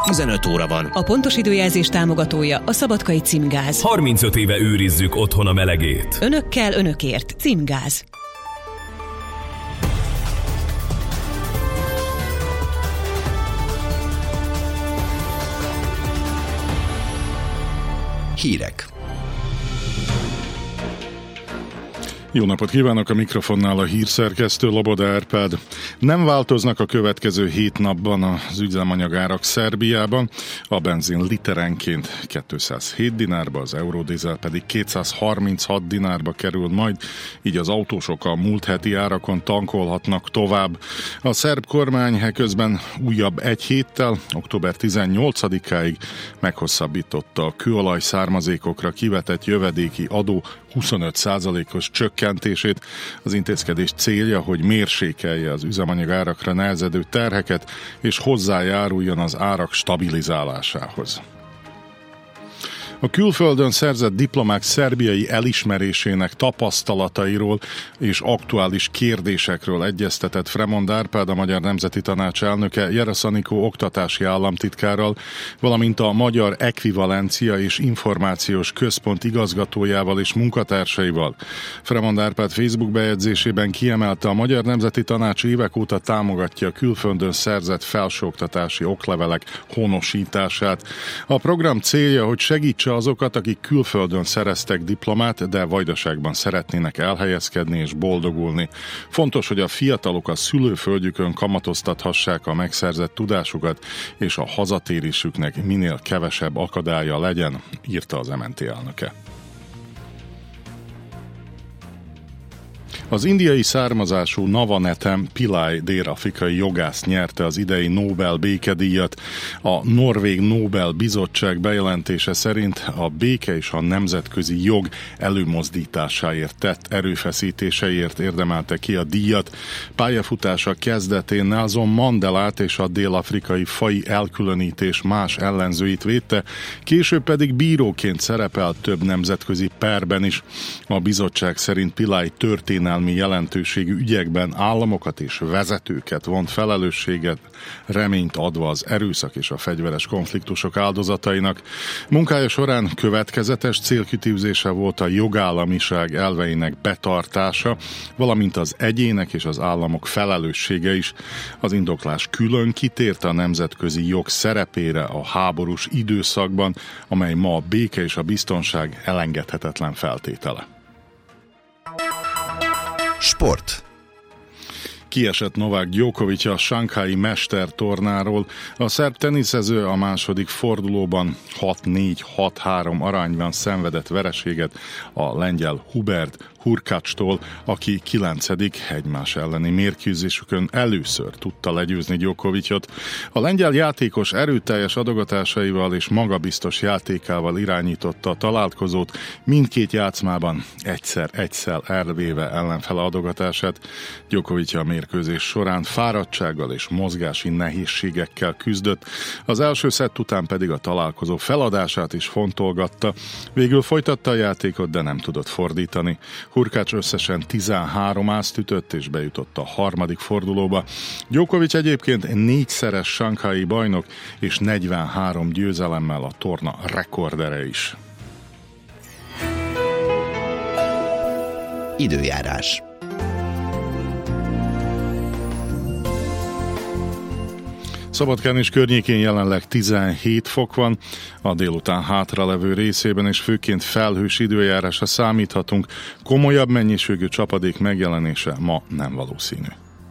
15 óra van. A pontos időjelzés támogatója a Szabadkai Címgáz. 35 éve őrizzük otthon a melegét. Önökkel, önökért. Címgáz. Hírek. Jó napot kívánok, a mikrofonnál a hírszerkesztő Loboda Árpád. Nem változnak a következő 7 napban az üzemanyagárak Szerbiában. A benzin literenként 207 dinárba, az eurodízel pedig 236 dinárba kerül majd, így az autósok a múlt heti árakon tankolhatnak tovább. A szerb kormány közben újabb egy héttel, október 18-áig meghosszabbította a kőolaj származékokra kivetett jövedéki adó 25%-os csökkentését. Az intézkedés célja, hogy mérsékelje az üzemanyagárakra nehezedő terheket, és hozzájáruljon az árak stabilizálásához. A külföldön szerzett diplomák szerbiai elismerésének tapasztalatairól és aktuális kérdésekről egyeztetett Fremond Árpád, a Magyar Nemzeti Tanács elnöke Jerasz Anikó oktatási államtitkárral, valamint a Magyar Ekvivalencia és Információs Központ igazgatójával és munkatársaival. Fremond Árpád Facebook bejegyzésében kiemelte, a Magyar Nemzeti Tanács évek óta támogatja a külföldön szerzett felsőoktatási oklevelek honosítását. A program célja, hogy segítse azokat, akik külföldön szereztek diplomát, de Vajdaságban szeretnének elhelyezkedni és boldogulni. Fontos, hogy a fiatalok a szülőföldjükön kamatoztathassák a megszerzett tudásukat, és a hazatérésüknek minél kevesebb akadálya legyen, írta az MNT elnöke. Az indiai származású Navanetem Pillai dél-afrikai jogász nyerte az idei Nobel békedíjat. A Norvég Nobel Bizottság bejelentése szerint a béke és a nemzetközi jog előmozdításáért tett erőfeszítéseiért érdemelte ki a díjat. Pályafutása kezdetén Nelson Mandelát és a dél-afrikai faji elkülönítés más ellenzőit védte, később pedig bíróként szerepelt több nemzetközi perben is. A bizottság szerint Pillai történelmi jelentőségű ügyekben államokat és vezetőket vont felelősséget, reményt adva az erőszak és a fegyveres konfliktusok áldozatainak. Munkája során következetes célkitűzése volt a jogállamiság elveinek betartása, valamint az egyének és az államok felelőssége is. Az indoklás külön kitért a nemzetközi jog szerepére a háborús időszakban, amely ma a béke és a biztonság elengedhetetlen feltétele. Sport. Kiesett Novák Djokovic a Sanghai mestertornáról. A szerb teniszező a második fordulóban 6-4-6-3 arányban szenvedett vereséget a lengyel Hubert Hurkacstól, aki 9. egymás elleni mérkőzésükön először tudta legyőzni Djokovicot. A lengyel játékos erőteljes adogatásaival és magabiztos játékával irányította a találkozót, mindkét játszmában egyszer elvéve ellenfele adogatását. Djokovic a mérkőzés során fáradtsággal és mozgási nehézségekkel küzdött, az első szett után pedig a találkozó feladását is fontolgatta. Végül folytatta a játékot, de nem tudott fordítani. Hurkacz összesen 13 ászt ütött és bejutott a harmadik fordulóba. Djokovic egyébként 4-szeres sanghai bajnok és 43 győzelemmel a torna rekordere is. Időjárás. Szabadkán és környékén jelenleg 17 fok van, a délután hátralevő részében és főként felhős időjárásra számíthatunk, komolyabb mennyiségű csapadék megjelenése ma nem valószínű.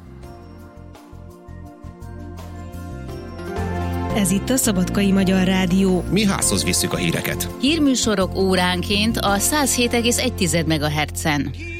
Ez itt a Szabadkai Magyar Rádió. Mi házhoz visszük a híreket. Hírműsorok óránként a 107,1 MHz-en.